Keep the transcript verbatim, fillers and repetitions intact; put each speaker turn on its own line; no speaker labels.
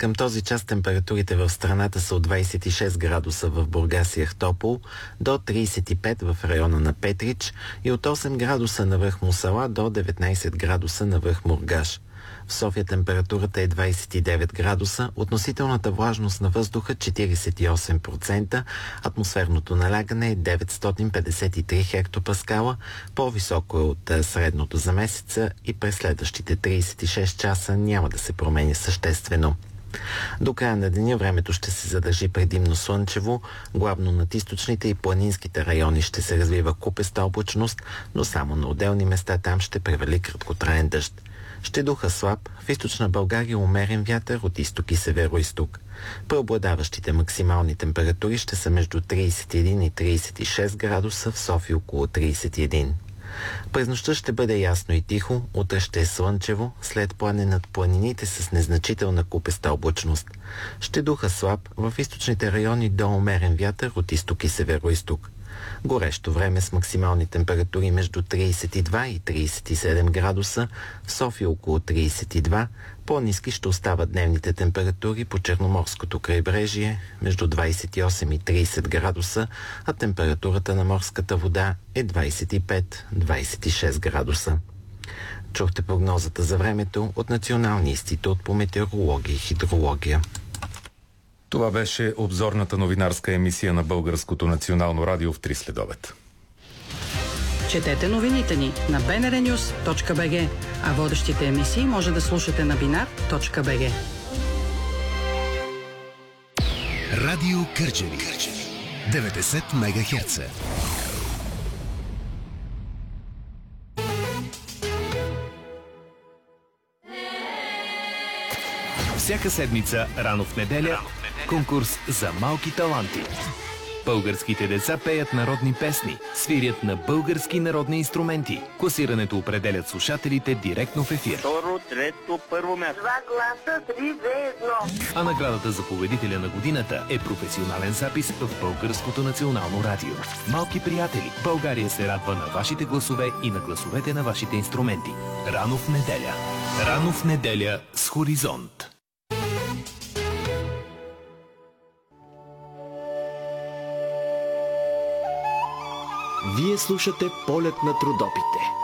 Към този час температурите в страната са от двадесет и шест градуса в Бургас и Ахтопол до тридесет и пет в района на Петрич и от осем градуса на връх Мусала до деветнадесет градуса на връх Мургаш. В София температурата е двадесет и девет градуса, относителната влажност на въздуха четиридесет и осем процента, атмосферното налягане е деветстотин петдесет и три хектопаскала, по-високо е от средното за месеца и през следващите тридесет и шест часа няма да се промени съществено. До края на деня времето ще се задържи предимно слънчево, главно над източните и планинските райони ще се развива купеста облачност, но само на отделни места там ще превали краткотраен дъжд. Ще духа слаб, в източна България умерен вятър от изток и северо-изток. Преобладаващите максимални температури ще са между тридесет и един и тридесет и шест градуса, в София около тридесет и един. През нощта ще бъде ясно и тихо, утре ще е слънчево, след плане над планините с незначителна купеста облачност. Ще духа слаб, в източните райони до умерен вятър от изток и северо-изток. Горещо време с максимални температури между тридесет и два и тридесет и седем градуса, в София около тридесет и два, по-ниски ще остават дневните температури по Черноморското крайбрежие между двадесет и осем и тридесет градуса, а температурата на морската вода е двадесет и пет до двадесет и шест градуса. Чухте прогнозата за времето от Националния институт по метеорология и хидрология.
Това беше обзорната новинарска емисия на Българското национално радио в три следобед.
Четете новините ни на би ен ар нюз точка би джи, а водещите емисии може да слушате на бинар точка би джи.
Радио Кърджали деветдесет мегахерца. Всяка седмица, рано в неделя, конкурс за малки таланти. Българските деца пеят народни песни, свирят на български народни инструменти. Класирането определят слушателите директно в ефир.
Второ, трето, първо място.
Два гласа, три, две, едно.
А наградата за победителя на годината е професионален запис в Българското национално радио. Малки приятели, България се радва на вашите гласове и на гласовете на вашите инструменти. Рано в неделя. Рано в неделя с Хоризонт.
Вие слушате Полет на трудопите.